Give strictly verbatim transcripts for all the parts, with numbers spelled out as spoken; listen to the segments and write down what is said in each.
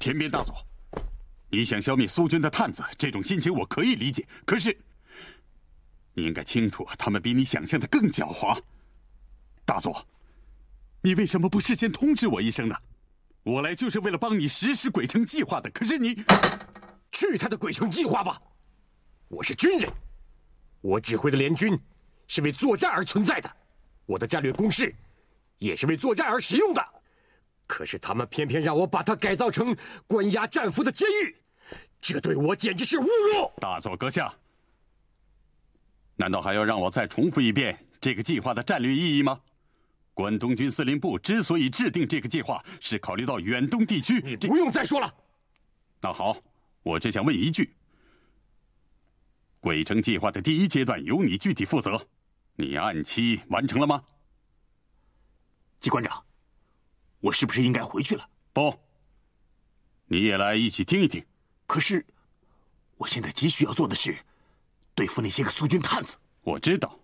前边大佐，你想消灭苏军的探子，这种心情我可以理解。可是，你应该清楚，他们比你想象的更狡猾。大佐，你为什么不事先通知我一声呢？我来就是为了帮你实施鬼城计划的。可是你， 去他的鬼城计划吧！我是军人，我指挥的联军是为作战而存在的，我的战略攻势也是为作战而使用的。可是他们偏偏让我把它改造成关押战俘的监狱，这对我简直是侮辱！ 大佐阁下，难道还要让我再重复一遍这个计划的战略意义吗？关东军司令部之所以制定这个计划，是考虑到远东地区。 你不用再说了。 那好，我只想问一句：鬼城计划的第一阶段由你具体负责，你按期完成了吗？ 机关长，我是不是应该回去了？ 不，你也来一起听一听。 可是，我现在急需要做的是对付那些个苏军探子。 我知道，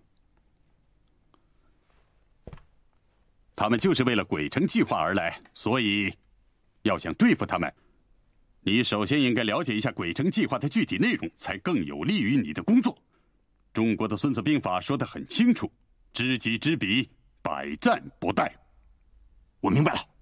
他们就是为了鬼城计划而来，所以要想对付他们，你首先应该了解一下鬼城计划的具体内容，才更有利于你的工作。中国的《孙子兵法》说得很清楚：知己知彼，百战不殆。 我明白了。